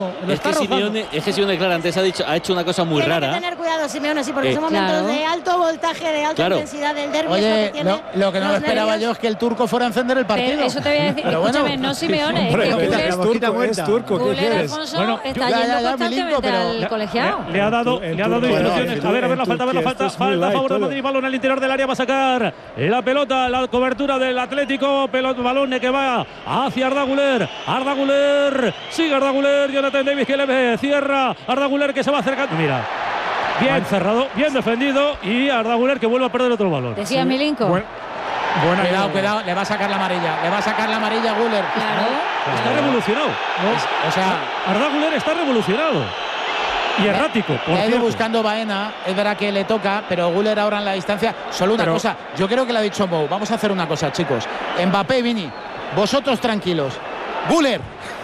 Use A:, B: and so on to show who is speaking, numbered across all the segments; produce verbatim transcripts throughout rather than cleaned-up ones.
A: Es que, Simeone, es que Simeone, claro, antes ha, dicho, ha hecho una cosa muy
B: Tiene
A: rara.
B: que tener cuidado Simeone, sí, porque
A: eh,
B: son momentos
C: claro.
B: de alto voltaje, de alta
A: Claro.
B: intensidad del derbi.
D: Oye,
B: es lo que, tiene
D: lo, lo que no me
B: los
D: esperaba
B: nervios.
D: yo es que el turco fuera a encender el partido.
C: Pero eso te voy a decir.
D: Pero bueno,
C: Escúchame, no Simeone,
E: Hombre,
C: es que
E: es,
C: Guller,
E: es turco, es turco, ¿qué
C: Guller
E: quieres?
C: Alfonso
F: Bueno,
C: está
D: ya,
C: yendo
D: ya, ya,
C: constantemente
D: Milinko, pero-
C: al
F: Le,
C: colegiado.
F: le- le ha dado,
E: En
F: le ha dado
E: Turquía,
F: instrucciones.
E: en
F: A ver, a ver la
E: Turquía
F: falta, a ver la
E: esto
F: falta.
E: es muy
F: Falta a
E: light
F: favor del
E: todo.
F: Madrid, balón al interior del área, va a sacar la pelota, la cobertura del Atlético, pelota, balón que va hacia Arda Güler. Arda Güler, sigue Arda Güler, Jonathan Davis que le ve, cierra, Arda Güler que se va acercando. Mira, bien cerrado, bien defendido y Arda Güler que vuelve a perder otro balón.
C: Decía Milinko.
E: Buen- buena
D: Cuidado,
E: idea.
D: cuidado, le va a sacar la amarilla. Le va a sacar la amarilla a Güler.
C: Claro.
F: Está revolucionado.
D: O sea,
F: Arda Güler está revolucionado. Y errático, por
D: le ha ido
F: cierto.
D: buscando Baena, es verdad que le toca, pero Güler ahora en la distancia. Solo una
E: Pero-
D: cosa, yo creo que le ha dicho Mou. Vamos a hacer una cosa, chicos. Mbappé y Vini, vosotros tranquilos. Güler,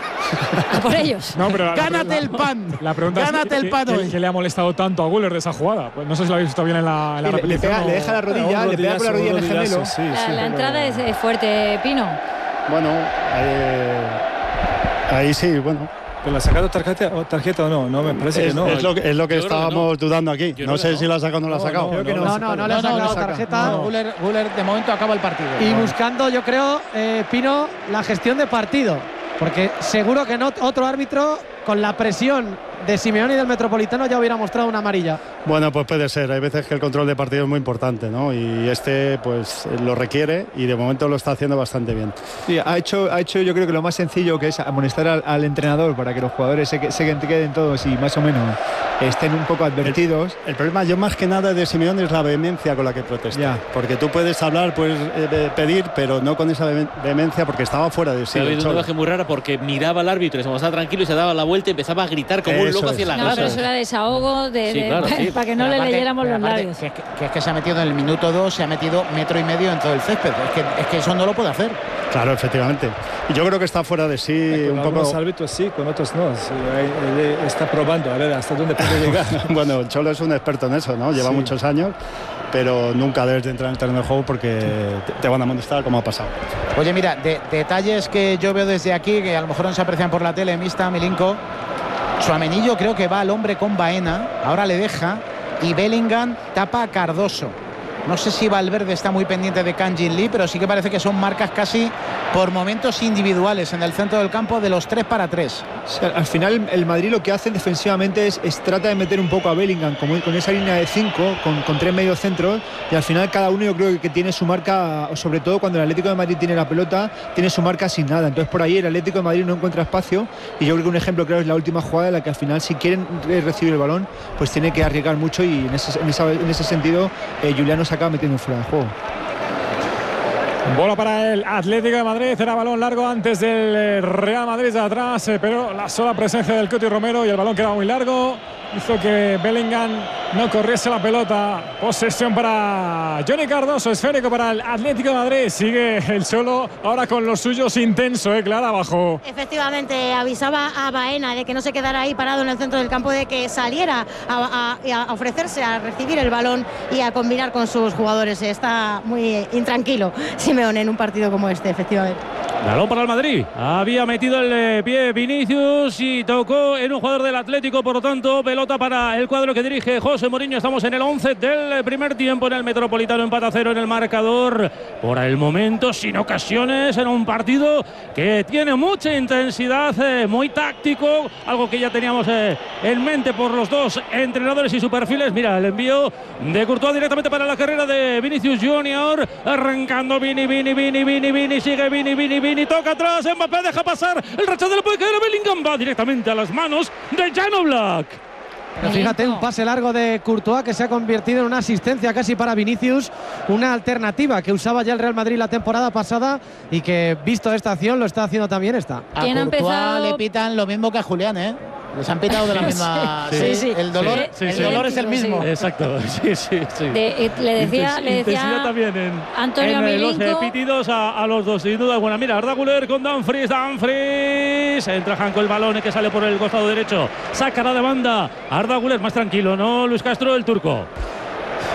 C: A por ellos.
E: No, pero la-
D: gánate
E: la-
D: el pan.
E: La pregunta
D: Gánate
E: es
D: el
E: que,
D: pan
E: que-
D: hoy.
E: que le ha molestado tanto a Güler de esa jugada. Pues no sé si lo habéis visto bien en la, en la
G: Sí, le- le,
E: repetición.
G: pega-
E: o-
G: le deja la rodilla,
E: un
G: le pega con la
E: rodillazo,
G: rodilla en el
E: un rodillazo,
G: gemelo.
E: sí,
C: La,
E: sí,
C: la
E: pero-
C: entrada es, es fuerte, Pino.
H: Bueno, eh, ahí sí, bueno.
E: ¿Pero le ha sacado tarjeta, o tarjeta o no? No, me parece
H: Es,
E: que no.
H: es lo, que- es lo que
A: Yo creo que
H: estábamos
A: no.
H: dudando aquí.
A: Yo
H: No
A: creo
H: sé
A: que no.
H: si la ha sacado o no la ha
E: No,
H: sacado.
E: no, creo que no.
I: No, no, no le ha
D: No, no,
I: sacado
D: no,
I: tarjeta.
D: no, Güler, Güler de momento acaba el partido.
I: Y
D: No.
I: buscando, yo creo, eh, Pino, la gestión de partido. Porque seguro que no otro árbitro, con la presión de Simeone y del Metropolitano, ya hubiera mostrado una amarilla.
H: Bueno, pues puede ser. Hay veces que el control de partido es muy importante, ¿no? Y este, pues, lo requiere y de momento lo está haciendo bastante bien.
G: Sí, ha hecho, ha hecho yo creo que lo más sencillo, que es amonestar al, al entrenador para que los jugadores se, que- se queden todos y más o menos estén un poco advertidos.
H: El problema, yo más que nada de Simeone, es la vehemencia con la que protesta.
G: Ya.
H: Porque tú puedes hablar, puedes eh, pedir, pero no con esa vehe- vehemencia porque estaba fuera de sí.
A: Se ha
H: el
A: habido una
H: Cholo.
A: imagen muy rara porque miraba al árbitro y se mostraba tranquilo y se daba la vuelta y empezaba a gritar como un
H: Eso
A: loco
H: es.
A: hacia la
C: No,
A: grada.
C: pero eso era desahogo de,
A: Sí,
C: de-
A: claro, sí.
C: para que no
D: Pero
C: le
D: aparte-
C: leyéramos
D: pero
C: los
D: aparte,
C: labios.
D: Que es que, que es que se ha metido en el minuto dos, se ha metido metro y medio en todo el césped. Es que, es que eso no lo puede hacer.
H: Claro, efectivamente. Y yo creo que está fuera de sí
E: Con
H: un poco.
E: algunos árbitros sí, con otros no. Sí, él- él está probando a ver hasta dónde puede llegar.
H: Bueno, el Cholo es un experto en eso, ¿no? Lleva
E: Sí.
H: muchos años, pero nunca debes de entrar en el terreno de juego porque te, te van a molestar como ha pasado.
D: Oye, mira, de- detalles que yo veo desde aquí, que a lo mejor no se aprecian por la tele, Mista, Milinko. Tchouaméni yo creo que va al hombre con Baena, ahora le deja, y Bellingham tapa a Cardoso. No sé si Valverde está muy pendiente de Kang Jin Lee, pero sí que parece que son marcas casi por momentos individuales en el centro del campo de los tres para tres.
G: O sea, al final el Madrid lo que hace defensivamente es, es trata de meter un poco a Bellingham como con esa línea de cinco, con, con tres medios centros, y al final cada uno yo creo que, que tiene su marca, sobre todo cuando el Atlético de Madrid tiene la pelota, tiene su marca sin nada. Entonces por ahí el Atlético de Madrid no encuentra espacio, y yo creo que un ejemplo claro es la última jugada en la que al final si quieren eh, recibir el balón, pues tiene que arriesgar mucho, y en ese, en esa- en ese sentido eh, Juliano se acaba metiendo fuera de juego.
E: Bola para el Atlético de Madrid, era balón largo antes del eh, Real Madrid de atrás, eh, pero la sola presencia del Coti Romero y el balón quedaba muy largo, hizo que Bellingham no corriese la pelota. Posesión para Johnny Cardoso, esférico para el Atlético de Madrid, sigue el Cholo ahora con los suyos intenso, eh, Clara, abajo.
B: Efectivamente, avisaba a Baena de que no se quedara ahí parado en el centro del campo, de que saliera a, a- a ofrecerse a recibir el balón y a combinar con sus jugadores. Está muy intranquilo Simeone en un partido como este, efectivamente.
F: Balón para el Madrid. Había metido el eh, pie Vinicius y tocó en un jugador del Atlético, por lo tanto, pelota para el cuadro que dirige José Mourinho. Estamos en el once del primer tiempo en el Metropolitano, empate a cero en el marcador. Por el momento, sin ocasiones, en un partido que tiene mucha intensidad, eh, muy táctico, algo que ya teníamos eh, en mente por los dos entrenadores y sus perfiles. Mira, el envío de Courtois directamente para la carrera de Vinicius Junior, arrancando Vini, Vini, Vini, Vini, Vini, sigue Vini, Vini, Vini, toca atrás, Mbappé deja pasar, el rechazo le puede caer a Bellingham, va directamente a las manos de Jan Oblak.
I: Pero fíjate, un pase largo de Courtois que se ha convertido en una asistencia casi para Vinicius, una alternativa que usaba ya el Real Madrid la temporada pasada y que, visto esta acción, lo está haciendo también esta.
D: A
C: ¿Quién ha
D: Courtois
C: empezado?
D: le pitan lo mismo que a Julián, ¿eh? Les han pitado de la misma.
C: Sí, sí.
D: El dolor,
C: Sí,
D: el
C: sí.
D: dolor es el
C: Idéntico,
D: mismo.
C: sí.
F: Exacto, sí, sí, sí.
C: De- eh, le decía,
F: Inten-
C: le
F: intensidad
C: decía
F: también en,
C: Antonio
F: en eh, los
C: Milinko.
F: eh, pitidos a, a los dos, sin duda alguna. Mira, Arda Güler con Dumfries, Dumfries, entra Janko el balón que sale por el costado derecho, sacará de banda Arda Güler, más tranquilo, ¿no? Luis Castro, el turco.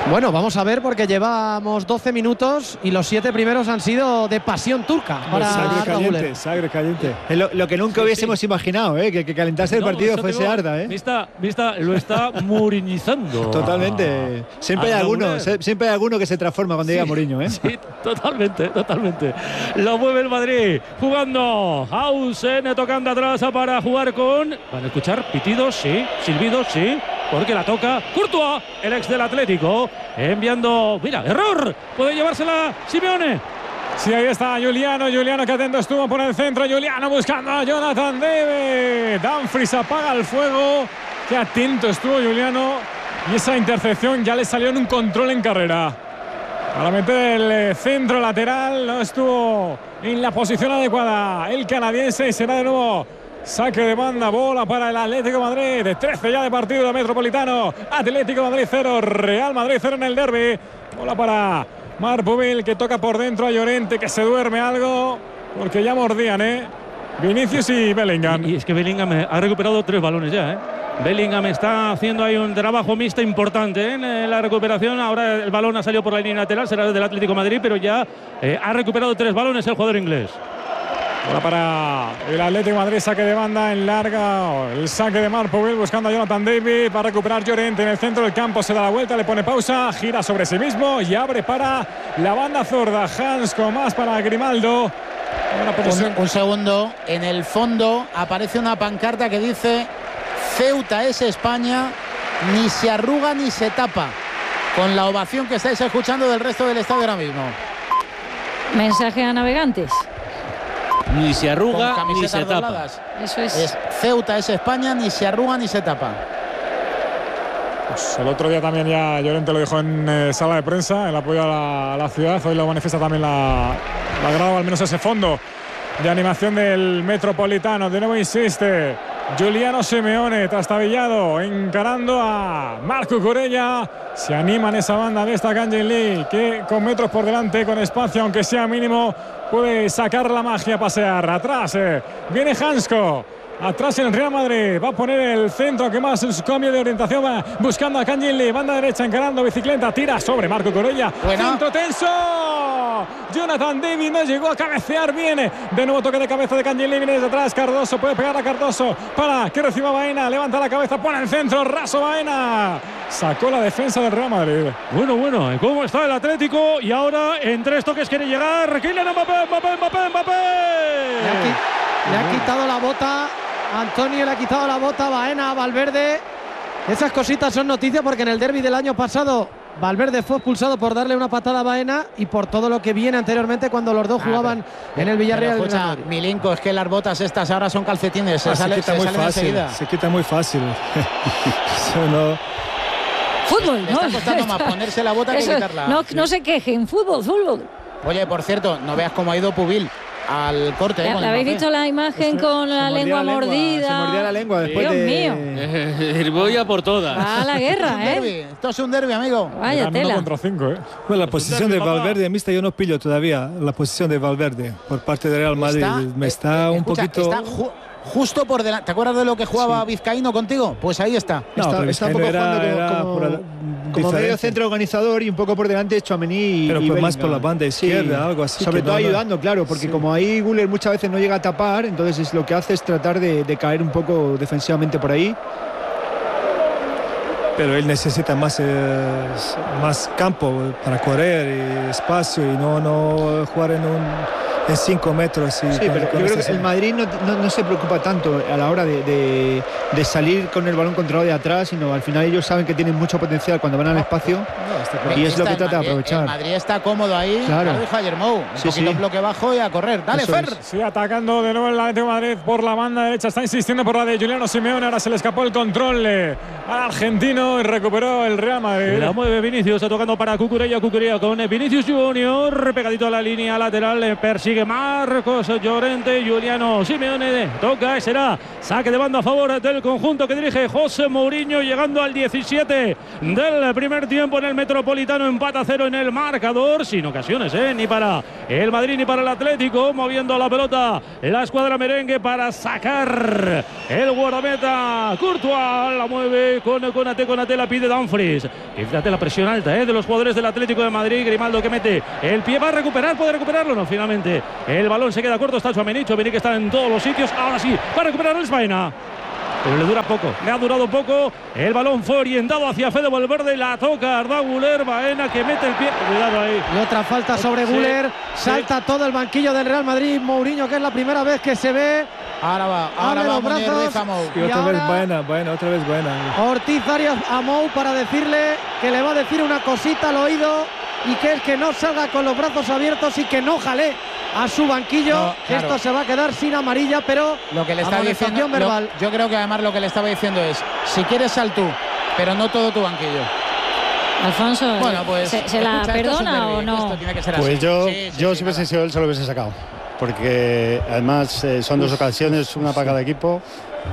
I: Bueno, vamos a ver porque llevamos doce minutos y los siete primeros han sido de pasión turca para
G: sangre
I: Arda
G: caliente,
I: Güler.
G: sangre caliente. Es lo, lo que nunca
F: Sí,
G: hubiésemos
F: sí.
G: imaginado, ¿eh? que, que calentase el
F: No,
G: partido
F: eso
G: fuese
F: digo,
G: Arda. ¿eh?
F: Vista, vista, lo está muriñizando.
G: Totalmente. Siempre hay
F: Arda
G: alguno,
F: Güler.
G: se- siempre hay alguno que se transforma cuando llega Mourinho, ¿eh?
F: Sí, totalmente, totalmente. Lo mueve el Madrid, jugando. Hausen tocando atrás para jugar con. Van a escuchar pitidos, sí, silbidos, sí, porque la toca Courtois, el ex del Atlético, enviando. Mira, error. Puede llevársela Simeone.
E: Sí, ahí está Juliano, Juliano que atento estuvo por el centro, Juliano buscando a Jonathan David. Dumfries apaga el fuego, qué atento estuvo Juliano y esa intercepción ya le salió en un control en carrera. Para meter el centro lateral no estuvo en la posición adecuada el canadiense y será de nuevo saque de banda, bola para el Atlético de Madrid. trece ya de partido de Metropolitano. Atlético de Madrid cero, Real Madrid cero en el derbi. Bola para Marc Pubil que toca por dentro a Llorente que se duerme algo porque ya mordían, ¿eh? Vinicius y Bellingham.
F: Y es que Bellingham ha recuperado tres balones ya, ¿eh? Bellingham está haciendo ahí un trabajo mixto importante en la recuperación. Ahora el balón ha salido por la línea lateral, será del Atlético de Madrid, pero ya eh, ha recuperado tres balones el jugador inglés.
E: Ahora para el Atlético de Madrid, saque de banda en larga, el saque de Marc Pubil buscando a Jonathan David para recuperar Llorente en el centro del campo, se da la vuelta, le pone pausa, gira sobre sí mismo y abre para la banda zurda. Hans con más para Grimaldo.
D: Un, un segundo, en el fondo aparece una pancarta que dice Ceuta es España, ni se arruga ni se tapa, con la ovación que estáis escuchando del resto del estadio ahora mismo.
C: Mensaje a navegantes.
A: Ni se arruga
D: Con
A: ni
D: camisetas
A: se tapa.
D: dobladas.
C: Eso es.
D: Es Ceuta es España, ni se arruga ni se tapa.
E: Pues el otro día también ya Llorente lo dijo en eh, sala de prensa, el apoyo a la, a la ciudad. Hoy lo manifiesta también la, la grada, o al menos ese fondo de animación del Metropolitano. De nuevo insiste Juliano Simeone, trastabillado, encarando a Marc Cucurella. Se anima en esa banda de esta Kangin Lee, que con metros por delante, con espacio, aunque sea mínimo, puede sacar la magia a pasear. Atrás eh, viene Hansko. Atrás en el Real Madrid, va a poner el centro que más en su cambio de orientación, va buscando a Kangin Lee, banda derecha encarando, bicicleta, tira sobre Marco Corella, centro tenso, Jonathan David no llegó a cabecear bien, de nuevo toque de cabeza de Kangin Lee, viene desde atrás, Cardoso puede pegar a Cardoso para que reciba Baena, levanta la cabeza, pone el centro, raso Baena, sacó la defensa del Real Madrid.
F: Bueno, bueno, ¿cómo está el Atlético? Y ahora en tres toques quiere llegar Kylian Mbappé, Mbappé, Mbappé, Mbappé.
I: Le ha, qui- le ha quitado la bota. Antonio le ha quitado la bota a Baena, a Valverde. Esas cositas son noticias porque en el derbi del año pasado Valverde fue expulsado por darle una patada a Baena y por todo lo que viene anteriormente cuando los dos
D: Ah,
I: jugaban
D: pero,
I: en el Villarreal.
D: pero escucha, Milinko, es que las botas estas ahora son calcetines, se,
G: Ah,
D: sale,
G: se quita
D: se
G: muy
D: salen
G: fácil,
D: enseguida.
G: se quita muy fácil. Eso no.
C: Fútbol,
D: Le
C: ¿no?
D: está costando más ponerse la bota que
C: Eso,
D: quitarla.
C: no, no se quejen, fútbol, fútbol.
D: Oye, por cierto, no veas cómo ha ido Pubil al corte.
C: ¿Le,
D: eh, con
C: le habéis
D: Mbappé.
C: visto la imagen con la
G: mordía
C: lengua
G: la lengua,
C: mordida?
G: se mordía la lengua después
C: Dios
G: de-
C: mío.
A: Voy a por todas.
C: Va a la
D: Esto es
C: guerra,
D: un
C: ¿eh?
D: derbi, esto es un derbi, amigo.
C: Vaya
E: Eran uno
C: tela.
E: contra cinco, ¿eh?
G: Bueno, la posición de
F: derbi, papá.
G: Valverde, mixta, yo no pillo todavía la posición de Valverde por parte de Real Madrid. Me está
D: eh,
G: un
D: escucha,
G: poquito.
D: está ju- justo por delante. ¿Te acuerdas de lo que jugaba Vizcaíno contigo? Pues ahí está.
G: No,
J: está,
G: pero
J: está un
G: Vizcaíno
J: poco
G: era-
J: jugando
G: era
J: como,
G: por el-
J: como, como medio
G: diferente.
J: centro organizador y un poco por delante Tchouaméni y,
G: Pero
J: y
G: fue más
J: Bellingham.
G: por la banda izquierda,
J: Sí,
G: algo así
J: Sobre
G: que
J: todo
G: no- no-
J: ayudando, claro, porque
G: Sí.
J: como ahí Güler muchas veces no llega a tapar, entonces es lo que hace es tratar de, de caer un poco defensivamente por ahí.
G: Pero él necesita más, eh, más campo para correr y espacio y no, no jugar en un en cinco metros. Y
J: Sí,
G: con-
J: pero
G: con
J: yo creo
G: esta-
J: que el Madrid no, no- no se preocupa tanto a la hora de, de- de salir con el balón controlado de atrás, sino al final ellos saben que tienen mucho potencial cuando van al espacio. Y es lo que
D: Está el
J: trata de
D: Madrid-
J: aprovechar.
D: El Madrid está cómodo ahí.
J: Claro.
D: Ya lo dijo ayer Mou. Un
J: Sí,
D: poquito
J: sí.
D: en bloque bajo y a correr. Dale,
J: Eso
D: Fer.
J: es.
E: Sí, atacando de nuevo el Atlético de Madrid por la banda derecha. Está insistiendo por la de Juliano Simeone. Ahora se le escapó el control eh, al argentino y recuperó el Real Madrid.
F: La mueve Vinicius, tocando para Cucurella, Cucurella con Vinicius Junior, pegadito a la línea lateral, eh, persigue sigue Marcos Llorente, Juliano Simeone toca, será saque de banda a favor del conjunto que dirige José Mourinho, llegando al diecisiete del primer tiempo en el Metropolitano, empate a cero en el marcador, sin ocasiones, ¿eh? ni para el Madrid ni para el Atlético, moviendo la pelota la escuadra merengue para sacar el guardameta Courtois, la mueve con Konate, Konate la pide Dumfries, y fíjate la presión alta ¿eh? de los jugadores del Atlético de Madrid, Grimaldo que mete el pie, va a recuperar, puede recuperarlo, no, finalmente el balón se queda corto, está Tchouaméni, Tchouaméni que está en todos los sitios, ahora sí, va a recuperar el Baena. Pero le dura poco, le ha durado poco. El balón fue orientado hacia Fede Valverde, la toca Arda Güler, Baena que mete el pie. Cuidado ahí.
I: Y otra falta sobre
F: sí,
I: Güler. Salta
F: sí.
I: todo el banquillo del Real Madrid. Mourinho, que es la primera vez que se ve.
D: Ahora va, ahora va a poner Ruiz a Mou.
J: Y otra vez Baena, Baena, otra vez Baena.
I: Ortiz Arias a Mou para decirle que le va a decir una cosita al oído y que es que no salga con los brazos abiertos y que no jale a su banquillo. No, claro. Esto se va a quedar sin amarilla, pero
D: lo que le está diciendo verbal. Lo, yo creo que además lo que le estaba diciendo es: si quieres sal tú, pero no todo tu banquillo.
C: Alfonso,
B: bueno, pues,
C: ¿se, se la
B: escucha,
C: perdona o no?
H: Pues yo, sí, sí, yo sí, si hubiese sido él, se lo hubiese sacado. Porque además eh, son dos ocasiones, una para cada equipo.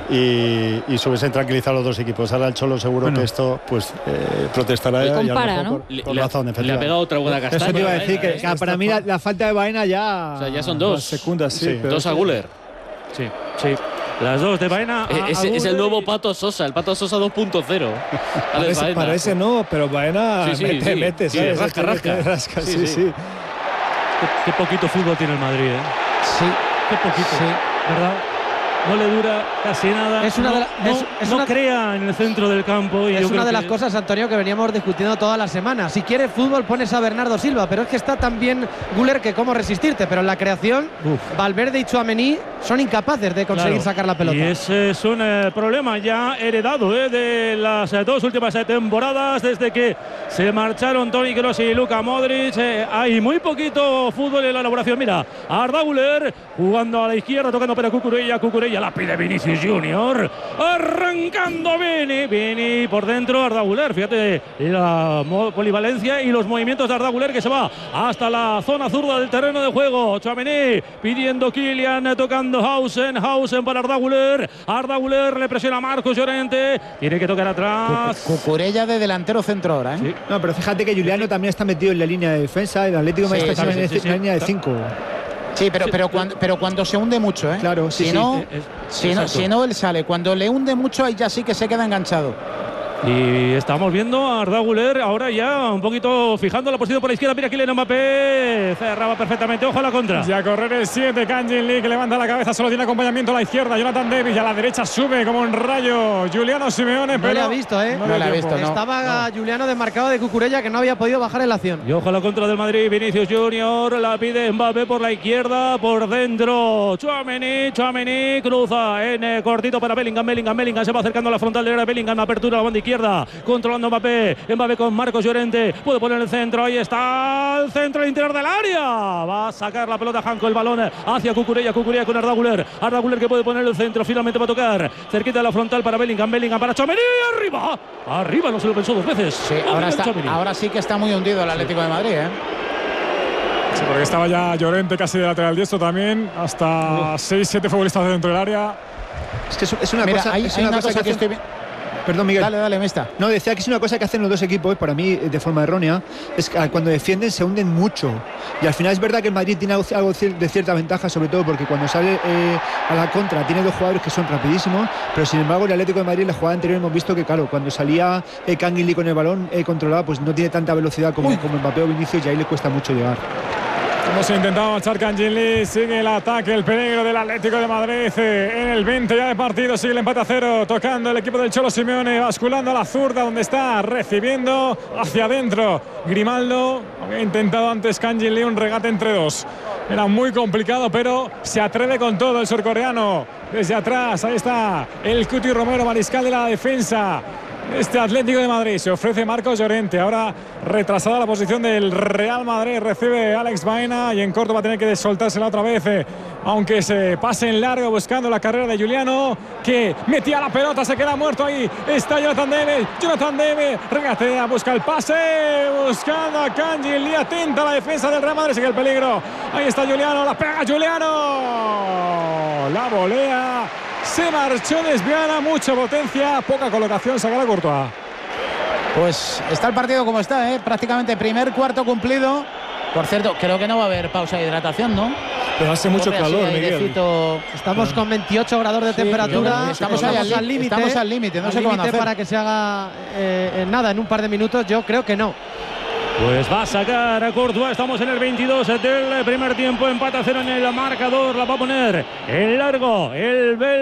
H: Y, y se hubiesen tranquilizado los dos equipos. Ahora el Cholo seguro bueno. que esto pues eh, protestará
C: y compara,
H: y
C: ¿no?
H: por, por
A: le,
H: razón,
A: le ha pegado otra buena castaña.
J: Eso te iba a decir, que,
A: ¿eh?
J: que para mí la, la falta de Baena ya...
A: O sea, ya son dos.
J: Secundas, sí.
A: sí. Dos a Güler.
F: Sí, sí. Las dos de Baena.
A: A, es, a es el nuevo Pato Sosa, el Pato Sosa dos punto cero.
J: Parece, parece no, pero Baena
A: sí, sí,
J: mete,
A: sí.
J: mete,
A: sí, rasca, rasca.
J: rasca. Sí,
A: sí.
J: sí. sí.
F: Qué, qué poquito fútbol tiene el Madrid, ¿eh?
I: Sí.
F: Qué poquito,
I: sí.
F: ¿verdad? No le dura casi nada.
I: Es una
F: no,
I: de la, es,
F: no,
I: es
F: no
I: una,
F: crea en el centro del campo. Y
I: es
F: yo
I: una
F: creo
I: de
F: que
I: las cosas, Antonio, que veníamos discutiendo toda la semana. Si quieres fútbol, pones a Bernardo Silva, pero es que está tan bien Güler que cómo resistirte. Pero en la creación, Uf. Valverde y Tchouaméni son incapaces de conseguir
F: claro.
I: sacar la pelota.
F: Y ese es un eh, problema ya heredado eh, de las eh, dos últimas eh, temporadas, desde que se marcharon Toni Kroos y Luka Modric. Eh, hay muy poquito fútbol en la elaboración. Mira, Arda Güler jugando a la izquierda, tocando para Cucurella. Cucurella la pide Vinicius Junior, arrancando Vini, Vini por dentro, Arda Güler, fíjate la polivalencia y los movimientos de Arda Güler, que se va hasta la zona zurda del terreno de juego. Tchouaméni pidiendo Kylian, tocando Hausen, Hausen para Arda Güler, Arda Güler le presiona a Marcos Llorente, tiene que tocar atrás.
D: Cucurella de delantero centro ahora, ¿eh?
J: Sí. No, pero fíjate que Juliano también está metido en la línea de defensa, el Atlético sí, está sí, también sí, en sí, la sí. línea de cinco.
D: Sí, pero, pero, cuando, pero cuando se hunde mucho, ¿eh?
J: Claro, sí,
D: si,
J: sí,
D: no,
J: es,
D: si, no, si no, él sale. Cuando le hunde mucho, ahí ya sí que se queda enganchado.
F: Y estamos viendo a Arda Güler ahora ya un poquito fijando la posición por la izquierda. Mira Kylian Mbappé, cerraba perfectamente, ojo a la contra.
E: Ya a correr el siete, Kangin Lee, que levanta la cabeza, solo tiene acompañamiento a la izquierda. Jonathan Davis, y a la derecha sube como un rayo Juliano Simeone,
I: no
E: pero
I: le ha visto, ¿eh?
E: No,
I: no
E: le
I: ha
E: visto.
I: No. Estaba no. Juliano desmarcado de Cucurella, que no había podido bajar en la acción.
F: Y ojo a la contra del Madrid, Vinicius Junior, la pide Mbappé por la izquierda, por dentro. Tchouaméni, Tchouaméni cruza en eh, cortito para Bellingham, Bellingham, Bellingham se va acercando a la frontal de la Bellingham, apertura a la banda izquierda, contra Mbappé, Mbappé con Marcos Llorente, puede poner el centro, ahí está el centro al interior del área, va a sacar la pelota Janko, el balón hacia Cucurella, Cucurella con Arda Güler, Arda Güler que puede poner el centro, finalmente va a tocar cerquita de la frontal para Bellingham, Bellingham para Tchouaméni, arriba, arriba, no se lo pensó dos veces.
D: Sí, ahora, está, ahora sí que está muy hundido el Atlético sí. de Madrid, ¿eh?
E: Sí, porque estaba ya Llorente casi de lateral diestro también, hasta seis siete futbolistas dentro del área.
J: Es que es, es una
D: Mira,
J: cosa,
D: hay,
J: es
D: hay
J: una
D: una
J: cosa,
D: cosa
J: que,
D: que
J: hace...
D: estoy...
J: Perdón, Miguel.
D: Dale, dale, Mesta.
J: No, decía que es una cosa que hacen los dos equipos, para mí de forma errónea, es que cuando defienden se hunden mucho. Y al final es verdad que el Madrid tiene algo de cierta ventaja, sobre todo porque cuando sale eh, a la contra tiene dos jugadores que son rapidísimos, pero sin embargo el Atlético de Madrid, en la jugada anterior hemos visto que, claro, cuando salía eh, Kangin Lee con el balón eh, controlado, pues no tiene tanta velocidad como, como Mbappé o Vinicius, y ahí le cuesta mucho llegar.
E: Hemos intentado marchar Kangin Lee, sigue el ataque, el peligro del Atlético de Madrid en el veinte ya de partido, sigue el empate a cero, tocando el equipo del Cholo Simeone, basculando a la zurda donde está recibiendo hacia adentro Grimaldo. Había intentado antes Kangin Lee un regate entre dos, era muy complicado, pero se atreve con todo el surcoreano desde atrás. Ahí está el Cuti Romero, mariscal de la defensa. Este Atlético de Madrid, se ofrece Marcos Llorente, ahora retrasada la posición del Real Madrid, recibe Alex Baena y en corto va a tener que soltársela otra vez eh, aunque se pase en largo buscando la carrera de Giuliano, que metía la pelota, se queda muerto ahí. Está Jonathan David, Jonathan David regatea, busca el pase, buscando a Kangin Lee, atenta a la defensa del Real Madrid, sigue el peligro. Ahí está Giuliano, la pega Giuliano, la volea, se marchó desviada, mucha potencia, poca colocación, saca la Courtois.
D: Pues está el partido como está, ¿eh? Prácticamente primer cuarto cumplido. Por cierto, creo que no va a haber pausa de hidratación, ¿no?
E: Pero hace mucho calor, Miguel.
I: Estamos con veintiocho grados de sí, temperatura.
D: Estamos, estamos al límite. Estamos al límite, no sé qué van a hacer.
I: Para que se haga eh, nada en un par de minutos, yo creo que no.
F: Pues va a sacar a Courtois. Estamos en el veintidós del primer tiempo. Empate a cero en el marcador. La va a poner el largo, el Bel